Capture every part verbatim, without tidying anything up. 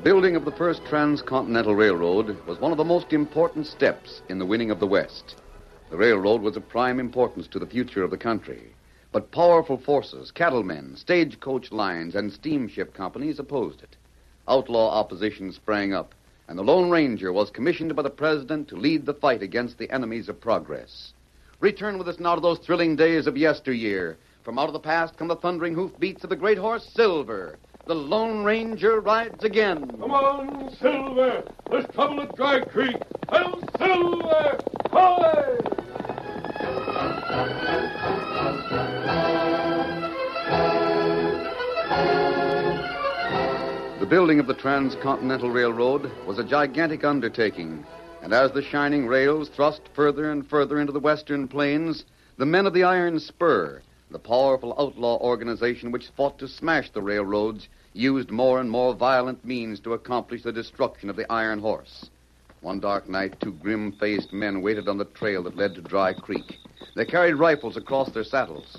building of the first transcontinental railroad was one of the most important steps in the winning of the West. The railroad was of prime importance to the future of the country. But powerful forces, cattlemen, stagecoach lines, and steamship companies opposed it. Outlaw opposition sprang up, and the Lone Ranger was commissioned by the president to lead the fight against the enemies of progress. Return with us now to those thrilling days of yesteryear. From out of the past come the thundering hoofbeats of the great horse Silver. The Lone Ranger rides again. Come on, Silver. There's trouble at Dry Creek. Hail, Silver! Hoy! The building of the Transcontinental Railroad was a gigantic undertaking, and as the shining rails thrust further and further into the western plains, the men of the Iron Spur, the powerful outlaw organization which fought to smash the railroads, used more and more violent means to accomplish the destruction of the Iron Horse. One dark night, two grim-faced men waited on the trail that led to Dry Creek. They carried rifles across their saddles.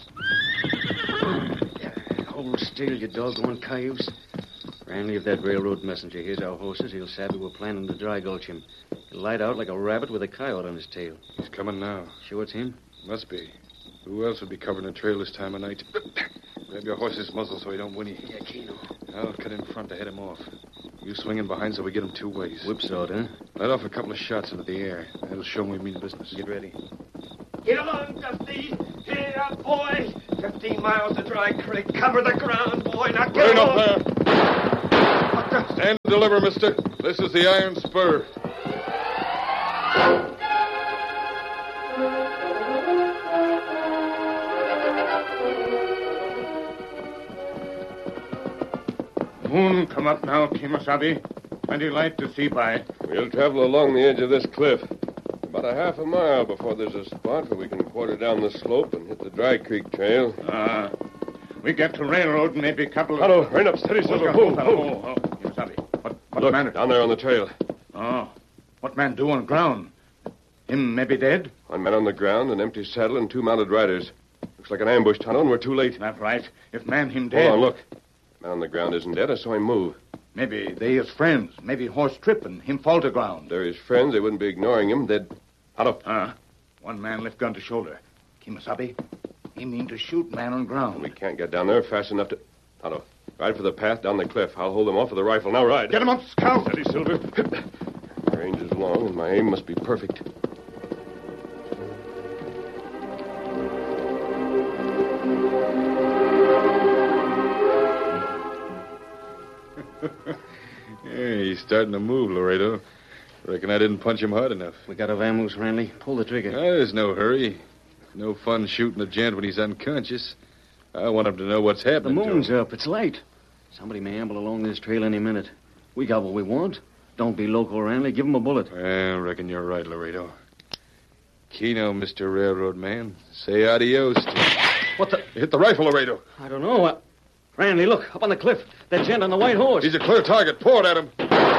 Hold still, you doggone cayuse. Randy, if that railroad messenger hears our horses, he'll savvy we're planning to dry gulch him. He'll light out like a rabbit with a coyote on his tail. He's coming now. Sure it's him? Must be. Who else would be covering the trail this time of night? Grab your horse's muzzle so he don't whinny. Yeah, Keno. I'll cut in front to head him off. You swing in behind so we get him two ways. Whipsawed, huh? Let off a couple of shots into the air. That'll show him we mean business. Get ready. Get on, Dusty. Get up, boy. Fifteen miles to Dry Creek. Cover the ground, boy. Now get Right on. up there. Stand and deliver, mister. This is the Iron Spur. Moon come up now, Kemosabe. Plenty light to see by. We'll travel along the edge of this cliff. About a half a mile before there's a spot where we can quarter down the slope and hit the Dry Creek trail. Ah. Uh, we get to railroad, maybe a couple of... Hello, right up, steady, Silver. Move, move. Oh, oh, Kemosabe. What, what Look, man... down there on the trail. Oh. What man do on ground? Him maybe dead? One man on the ground, an empty saddle, and two mounted riders. Looks like an ambush tunnel, and we're too late. That's right. If man him dead... Hold on, look. Man on the ground isn't dead. I saw him move. Maybe they his friends. Maybe horse trip and him fall to ground. They're his friends. They wouldn't be ignoring him. They'd... Hello. Ah. One man lift gun to shoulder. Kemosabe, he mean to shoot man on ground. We can't get down there fast enough to... Hello. Ride for the path down the cliff. I'll hold them off with the rifle. Now ride. Get him up, Scout. Steady, Silver. Range is long, and my aim must be perfect. Yeah, he's starting to move, Laredo. Reckon I didn't punch him hard enough. We got a vamoose, Randy. Pull the trigger. Ah, there's no hurry. No fun shooting a gent when he's unconscious. I want him to know what's The happening to moon's him. up. It's light. Somebody may amble along this trail any minute. We got what we want. Don't be local, Randy. Give him a bullet. I reckon you're right, Laredo. Keno, Mister Railroad Man. Say adios to... What the... Hit the rifle, Laredo. I don't know. I... Randy, look. Up on the cliff. That gent on the white horse. He's a clear target. Pour it at him.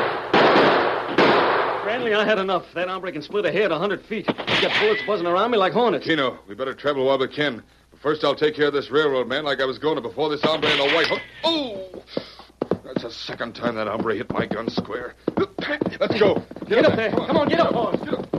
Randy, I had enough. That hombre can split a head a hundred feet. He's got bullets buzzing around me like hornets. Keno, we better travel while we can. But first, I'll take care of this railroad man like I was going to before this hombre in the white horse. Oh! That's the second time that hombre hit my gun square. Let's go. Get, get up there. Come on, get up, boys. Get up.